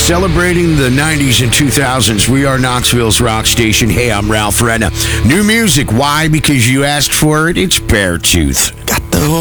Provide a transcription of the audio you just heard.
Celebrating the 90s and 2000s. We are Knoxville's rock station. Hey, I'm Ralph Renna. New music. Why? Because you asked for it. It's Beartooth.